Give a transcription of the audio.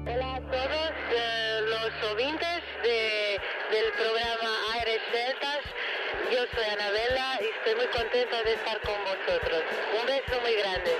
Hola a todos los oyentes del programa Aires Celtas. Yo soy Anabela y estoy muy contenta de estar con vosotros. Un beso muy grande.